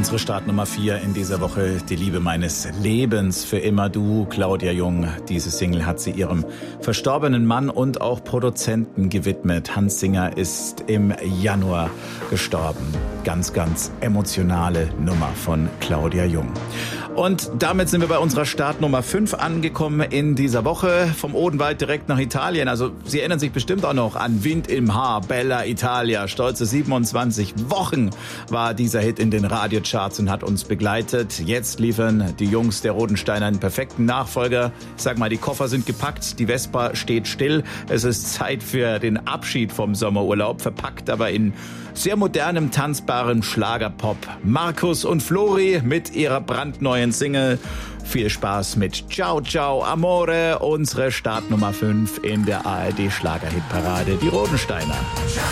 Unsere Startnummer 4 in dieser Woche, die Liebe meines Lebens, für immer du, Claudia Jung. Diese Single hat sie ihrem verstorbenen Mann und auch Produzenten gewidmet. Hans Singer ist im Januar gestorben. Ganz, ganz emotionale Nummer von Claudia Jung. Und damit sind wir bei unserer Startnummer 5 angekommen in dieser Woche. Vom Odenwald direkt nach Italien. Also Sie erinnern sich bestimmt auch noch an Wind im Haar, Bella Italia. Stolze 27 Wochen war dieser Hit in den Radiocharts und hat uns begleitet. Jetzt liefern die Jungs der Rodensteiner einen perfekten Nachfolger. Ich sag mal, die Koffer sind gepackt, die Vespa steht still. Es ist Zeit für den Abschied vom Sommerurlaub, verpackt aber in sehr modernem, tanzbarem Schlagerpop. Markus und Flori mit ihrer brandneuen Single. Viel Spaß mit Ciao Ciao Amore, unsere Startnummer 5 in der ARD Schlagerhitparade, die Rodensteiner.